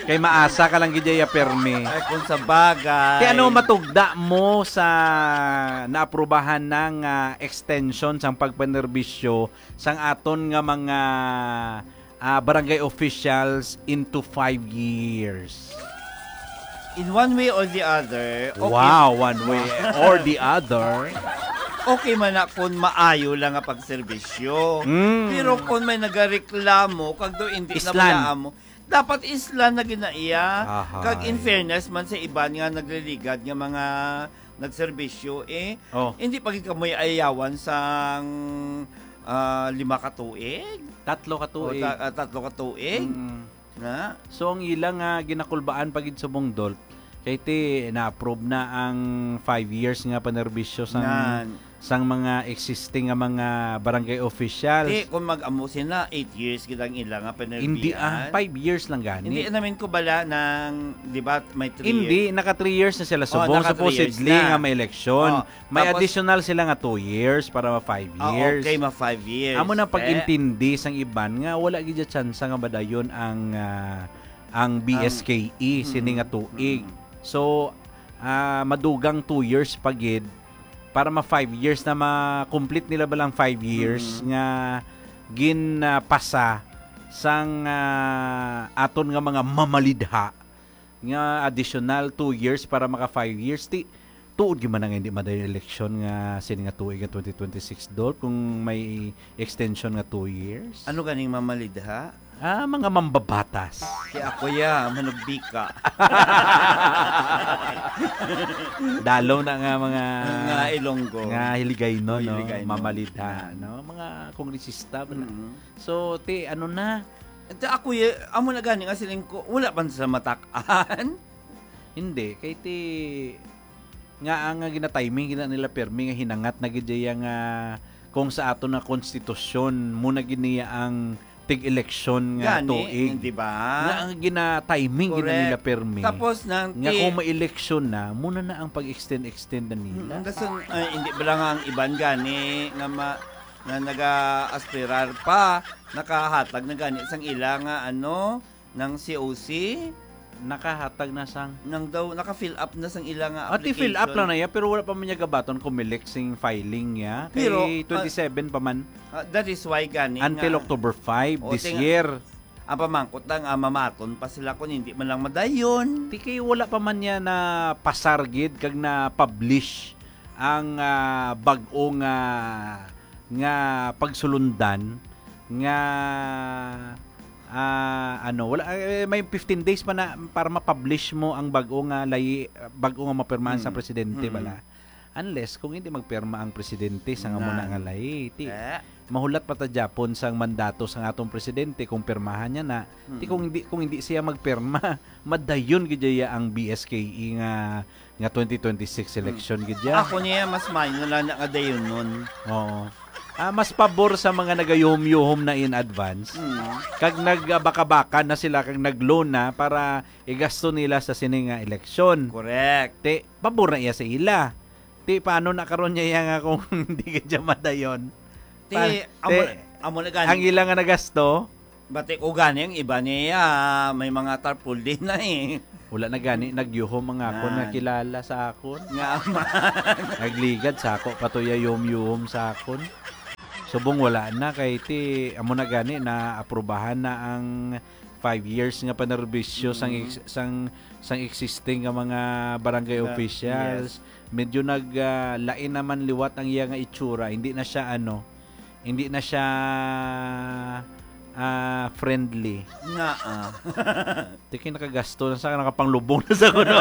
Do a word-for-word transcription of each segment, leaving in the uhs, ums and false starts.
Kay maasa ka lang gidya permi. Ay, kung sa bagay. Kaya ano matugda mo sa naaprubahan ng uh, extension sang pagpanerbisyo sang aton nga mga uh, barangay officials into five years? In one way or the other. Okay. Wow, one way or the other. Okay man na kung maayo lang nga pagserbisyo. Mm. Pero kung may nagareklamo, kag do hindi na Islan. mo, dapat islan na ginaiya. Aha. Kag in fairness man sa iban nga nagliligad nga mga nagserbisyo, eh, Oh. hindi pagid kamoy ayawan sang ah, lima ka tuig. Tatlo ka O tuig. ta- ah, tatlo ka tuig. Mm. Na? So ang ilang nga ginakulbaan pagid sa Bongdol, kay ti na-approve na ang five years nga panerbisyo sang Nan. sang mga existing nga mga barangay officials. Di, kung mag-amo sila, eight years gidang ilang nga penerbian. Hindi ah, five years lang gani. Hindi namin ko bala ng, di ba, may three Hindi, years. naka three years na sila Oh, subong. naka three years Supposedly na. nga may eleksyon. Oh, may tapos- additional sila nga two years para ma five Ah, years. okay, ma five years. Amo na Eh, pag-intindi sang iban nga wala gid chance nga badayon ang ah, ang B S K E sini nga tuig. So ah, madugang two years pagid para ma five years na ma-complete nila ba lang five years nga ginpasa sang ah, aton nga mga mamalidha nga additional two years para maka five years ti tuod gyud man nga hindi madayon eleksyon nga sini nga tuig nga twenty twenty-six dol kung may extension nga two years. Ano ganing mamalidha? Ah, mga mambabatas. Si ako ya, manugbika. Dalaw na nga mga Nga Ilonggo. nga hiligay no, no? Hiligay, no. Mamalidha, no? Mga kongresista. Mhm. So, ti ano na? Ito ako ya, amo na gani nga siling ko, wala pa sa matak-an. Hindi kay ti nga ang nga gina-timing gina nila permi nga hinangat na gid nga kung sa ato na konstitusyon muna giniya ang tig-eleksyon nga Gani, tuig. di ba? Nga ang gina-timing gina Correct. nila permi. Tapos nang nga kung may eleksyon na, muna na ang pag-extend-extend na nila. Mm, Dason, ay, hindi ba lang ang iban gani nga ma, na naga-aspirar pa, nakahatag na gani isang ila nga ano ng C O C Nakahatag na sang nang daw naka-fill up na sang ila nga Ati fill up lang na ya pero wala pa man niya gabaton kung may lexing filing ya. Kay Pero, twenty-seven pa man Ah, that is why gani until nga, October five O, this tinga- year. ang pamangkot lang ah, mamaton pa sila kung hindi man lang madayon. Ti kay wala pa man niya na pasargid kag na publish ang ah, bag-o nga nga pagsulundan nga ah, ano wala eh, may fifteen days pa na para ma-publish mo ang bag-o nga lay bag-o nga mapirmahan sa Mm. presidente Mm. bala. Unless kung hindi magpirma ang presidente sa nga Na. muna nga lay ti Eh, mahulat pa ta Japon sang mandato sang atong presidente kung pirmahan niya na Mm. ti kung hindi kung hindi siya magpirma madayon gid ya ang B S K E nga nga twenty twenty-six election gid ya. ako niya mas mayo na lang nga dayon nun. Oo. Ah, mas pabor sa mga nagayom-yuhom na in advance. Mm. Kag nagbaka-baka na sila kag nagloan na para igasto nila sa sini nga eleksyon. Correct. Ti pabor na iya sa ila. Ti paano na karon niya nga kung hindi gid madayon. Ti Pa- amo ti- amo na Ang gani. ilang nga nagasto Batik o gani ang iba niya may mga tarpul din na eh. wala na gani nagyuhom mga ako Nan. na kilala sa akon. Nga man. Nagligad sa ako patuya yum-yum sa akon. Subong wala na kay ti amo na gani na aprubahan na ang five years nga panerbisyo sang ex- sang sang existing nga mga barangay Yeah, officials. Medyo nag ah, lain naman liwat ang iya nga itsura. Hindi na siya ano, hindi na siya ah, friendly. Nga ah. Tiki nakagasto na sa nakapanglubong na sa kuno.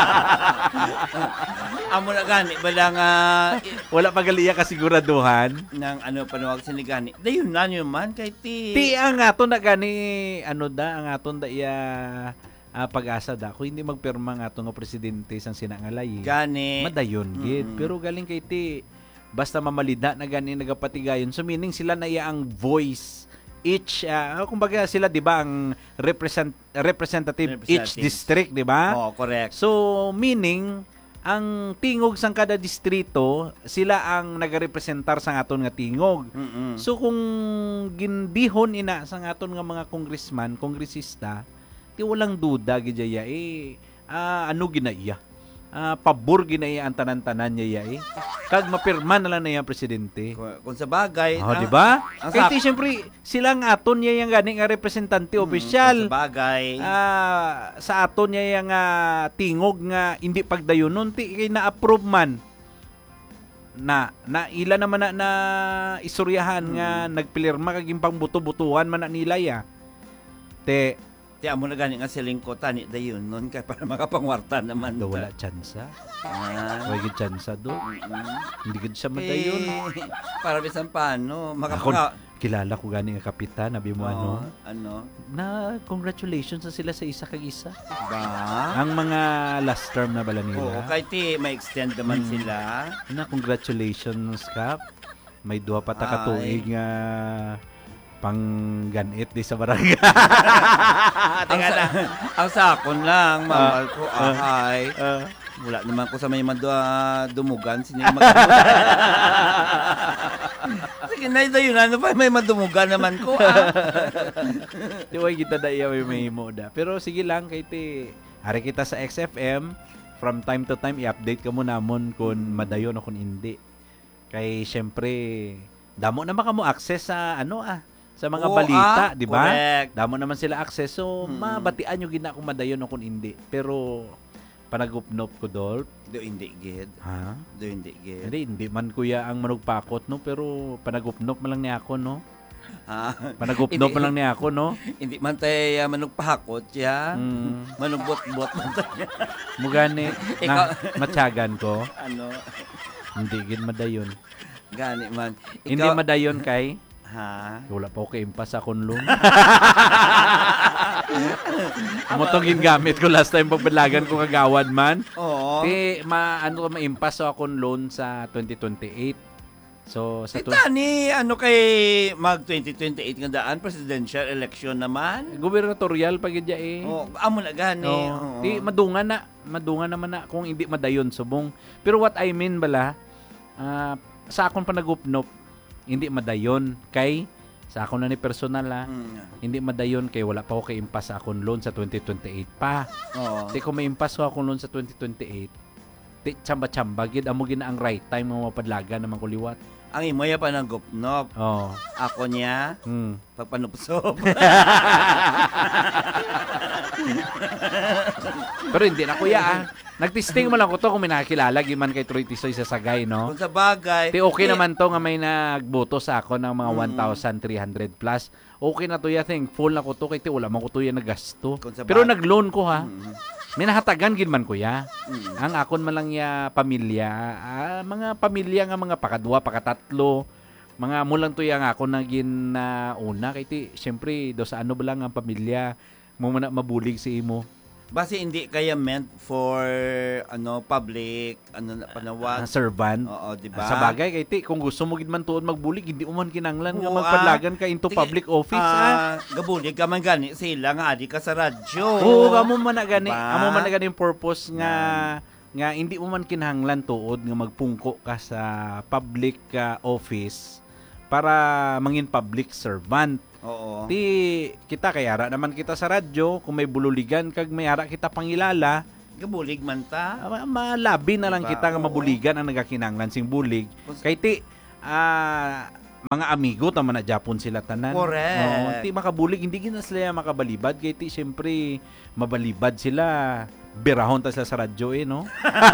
Amo na gani bala nga i- Wala pa gali iya kasiguraduhan. nang ano panuwag sinigani. Dayon na nyo man kay ti. Ti ang aton na gani ano da ang aton da iya ah, pag-asa da kung hindi magpirma ang aton nga presidente sang sinangalay. Gani. Madayon gid. Mm. Pero galing kay ti basta mamalida na gani nagapatigayon. So meaning sila na iya ang voice each uh, kumbaga sila di ba ang represent representative each Representatives. district di ba? Oh, correct. So meaning ang tingog sang kada distrito sila ang nagarepresentar sang aton nga tingog. Mm-mm. So kung ginbihon ina sang aton nga mga congressman, kongresista, Ti walang duda gidya eh ah, ano ginaya. Ah, pabor ginaya ang tanan-tanan niya eh. Kag mapirma na lang na yung presidente. Kung, kung sa bagay, Oh, ang- di ba? ang Kaya sap- ti syempre silang aton niya yung gani nga representante opisyal. Kung sa bagay, Ah, sa aton niya yung ah, tingog nga hindi pagdayunon ti kay na-approve man. Na na ila naman na, na isuryahan nga nagpilirma kag impang buto-butuhan man na nila ya. Te ti amo na gani nga siling ko tani dayon nun kay para makapangwarta naman. do wala tsansa. Ah. Wala gid tsansa do. Mm. Hindi gid siya madayon. Eh, para bisan paano Ako, makapanga kilala ko gani nga kapitan, nabi mo ano, Oo, ano na congratulations na sila sa isa kag isa. ba? Ang mga last term na bala Oo, nila. kay ti may extend naman Mm. sila. Na congratulations kap. May duha pa ta ka Ay. tuig nga pang ganit di sa barangay. ang, Teka sa, na. ang sakon lang, mamal ko, Ah. ahay. Ah. Wala naman ko sa may mga du- dumugan. Sino yung mag- Sige na, ito yun. Ano pa? May madumugan naman ko, ah. Di way kita da iya may mahimo da. Pero sige lang kay ti ari kita sa X F M from time to time i-update ka mo namon kung madayon o kung hindi. Kay syempre damo na maka mo access sa ano ah sa mga Oo, balita, ah, di ba? correct. Damo naman sila access so Mm. mabatian nyo gina kung madayon o kung hindi. Pero panagupnop ko dol, Do hindi gid. ha? Do hindi gid. Hindi, hindi man kuya ang manugpakot no, pero panagupnop man lang ni ako no. Ah, Panagupnop Hindi. man lang ni ako no. hindi man tayo uh, manugpahakot ya. Mm. Manugbot-bot man tayo. Mugani Ikaw- na matyagan ko, ano, hindi gid madayon. gani man. Ikaw, Hindi madayon kay ha? wala pa ko kay impas sa konlong. Amo tong gingamit ko last time pagbalagan ko kagawad man. Oo. Di ma ano ko maimpas sa akong loan sa twenty twenty-eight. So sa tu- Ita ni ano kay mag twenty twenty-eight nga daan presidential election naman. gubernatorial pa gid ya eh. Oh, amo na gani. Oo. Oo. Di madungan na, madungan naman na kung hindi madayon subong. Pero what I mean bala, ah, sa akon panagupnop, hindi madayon kay sa akon na ni personal ah, Mm. hindi madayon kay wala pa ako kay impas sa akon loan sa twenty twenty-eight pa. Oo. Di ko maimpas ko akong loan sa twenty twenty-eight. Di chamba-chamba gid amo gina ang right time nga mapadlagan naman ko liwat. Ang imo ya pa ng gupnop. Oh. Ako niya Hmm. pagpanupsop. Pero hindi na kuya ah. Nagtesting mo lang ko to kung may nakakilala giman kay Troy Tisoy sa Sagay no. Kung sa bagay. Ti okay eh, naman to nga may nagboto sa ako ng mga Mm. one thousand three hundred plus. Okay na to ya, thankful na ko to kay ti wala man ko to ya nagasto. Kung sa Pero bag- nag-loan ko ha. Mm. May nahatagan gid man kuya. Mm. Ang akon man lang ya pamilya, ah, mga pamilya nga mga pakadua, pakatatlo, mga mo lang to ya nga ako na gin na una kay ti syempre do sa ano ba lang ang pamilya mo man na mabulig si imo. Base hindi kaya meant for ano public ano na panawag. Ah, servant. Oo, di ba? Sa bagay kay ti kung gusto mo gid man tuod magbulig hindi mo man kinanglan nga Oo, magpadlagan ka into Sige, public office ah. ah. Gabulig ka man gani sila nga adi ka sa radyo. Oo, amo man na gani, Diba? amo man na gani yung purpose nga nga hindi mo man kinahanglan tuod nga magpungko ka sa public ah, office para mangin public servant. Oo. Ti kita kay ara naman kita sa radyo kung may bululigan kag may ara kita pangilala, Gabulig man ta. ah, ma- malabi na lang Diba? kita nga Oo. mabuligan ang nagakinanglan sing bulig. Kay ti ah, mga amigo tama na Japon sila tanan. Correct. Oo, ti makabulig hindi gina sila makabalibad kay ti syempre mabalibad sila. Birahon ta sila sa radyo eh no.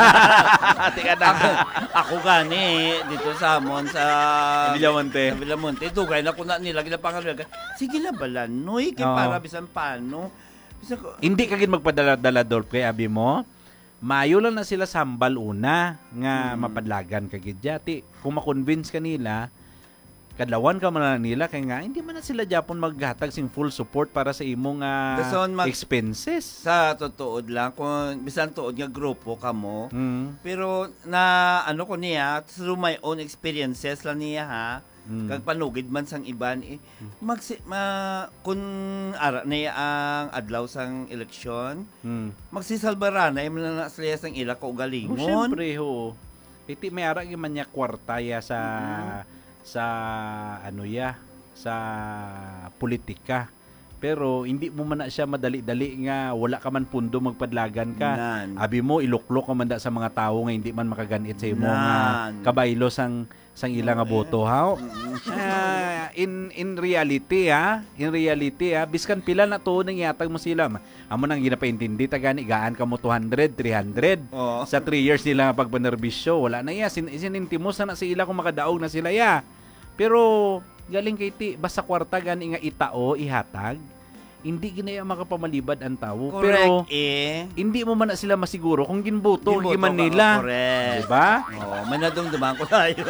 Tika na. Ako, ako gani dito sa Amon sa Villamonte. Sa Villamonte. Dugay na ko na nila ginapangalwag. Sige na balanoy kay Oo. para bisan paano. Bisan ko Hindi ka gid magpadala-dala Dolph kay abi mo. Mayo lang na sila sambal una nga Mm. mapadlagan ka gid ti. Kung ma-convince kanila kadlawan ka man na nila kay nga hindi man na sila Japon maghatag sing full support para sa imong ah, Dason mag- expenses. sa totoo lang kung bisan tuod nga grupo kamo. Mm. Pero na ano ko niya through my own experiences lang niya ha. Mm. Kag panugid man sang iban eh, mag ma, kun ara niya ang adlaw sang eleksyon Mm. magsisalbarana ay man na sila sang ila Oh, ko galingon. syempre ho. Iti may ara gyud man niya kwartaya sa Mm-hmm. sa ano ya sa politika. Pero hindi mo man na siya madali-dali nga wala ka man pundo magpadlagan ka. Nan. Abi mo iluklok ka man da sa mga tawo nga hindi man makaganit sa imo nga Nan. kabaylo sang sang ila nga boto ha. Ah, in in reality ha, in reality ha, biskan pila na tuon nang yatag mo sila. Amo nang ginapaintindi ta gani gaan ka mo two hundred, three hundred. Oh. Sa three years nila nga pagpanerbisyo, wala na ya sin sinintimos na sa ila kung makadaog na sila ya. Pero galing kay ti basta kwarta gani nga itao ihatag. Hindi ginaya makapamalibad ang tao. Correct, Pero eh. hindi mo man na sila masiguro kung ginboto, Ginboto giman ka, nila. correct. Diba? Oo, may nadumduman ko tayo.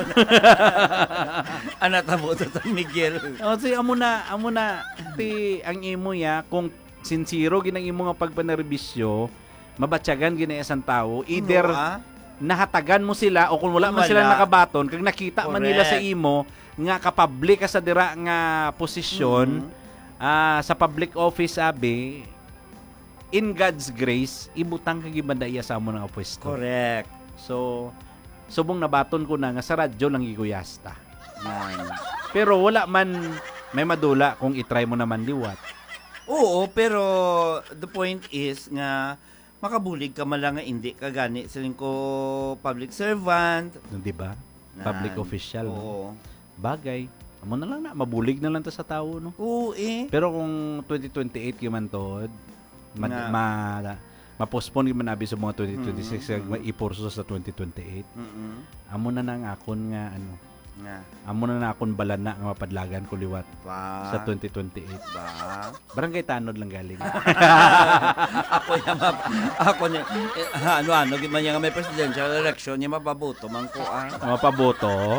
Anak mo sa San Miguel. O, so, amo na, amo na, ti, ang imo ya, kung sincero ginang imo nga pagpanerbisyo, mabatyagan ginaya sang tao, either Ano, ah? nahatagan mo sila o kung wala man Wala. sila nakabaton, kag nakita man nila sa Correct. imo, nga kapablik ka sa dira nga posisyon, Mhm. Ah, sa public office sabi, in God's grace, ibutang kag ibandaya sa amo nga pwesto. Correct. So, subong nabaton ko na nga sa radyo lang iguyasta. Yan. Pero wala man may madula kung itry mo naman liwat. Oo, pero the point is nga makabulig ka man lang nga hindi ka gani siling ko public servant. Di ba? Nan. Public official. No? Oo. Bagay. Amo na lang na, mabulig na lang ta sa tao, no? Oo, eh. Pero kung twenty twenty-eight gyman to, ma, Nga. ma, ma-postpone gyman nabi sa mga twenty twenty-six Mm, mm, mm ipurso sa twenty twenty-eight. Mm-mm. Amo na nang akon nga ano, Nga. amo na na akon balana nga mapadlagan ko liwat Ba. sa twenty twenty-eight. Ba. Barangay Tanod lang galing. ako niya map ako niya eh, ano ano gid man niya nga may presidential election niya mababoto man ko ah. Mapaboto.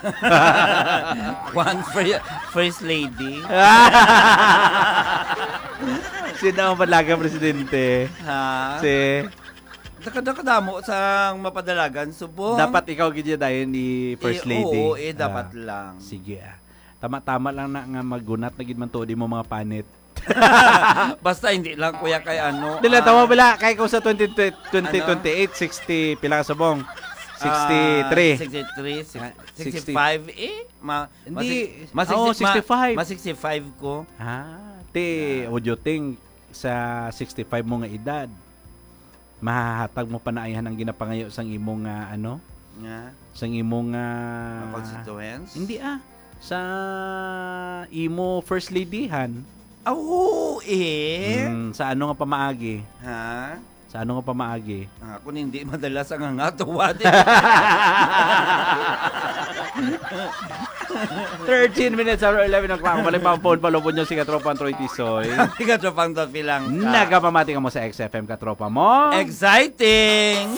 One first, first lady. Sino ang padlagan presidente? Ha? Si Dakadakadamo sa mapadalagan subong. dapat ikaw gid dayon ni First eh, Lady. Oo, eh dapat Ah, lang. sige ah. Tama-tama lang na nga magunat na gid man to di mo mga panit. Basta hindi lang kuya kay ano. Dila ah, tawa bala kay ko sa twenty twenty-eight sixty pila ka sabong. sixty-three. ah, sixty-three, Ah, sixty-five eh ma Hindi. ma, Oo, sixty-five. Ma, ma sixty-five ko. Ah, ti audio ting sa sixty-five mo nga edad. Mahahatag mo pa na ayahan ang ginapangayo sang imong nga ano, Nga. sang imong nga Mga constituents. hindi ah sa imo first ladyhan. Ah, oo, eh. Mm, sa ano nga pamaagi? Ha? Sa ano nga pamaagi? Ah, kung hindi madalas ang ngatuwad. thirteen minutes after eleven o'clock. Balik pa ang phone, palupon nyo si Katropa Troy Tisoy. Hindi ka tropang topi lang. Nagapamati ka mo sa X F M Katropa mo. Exciting!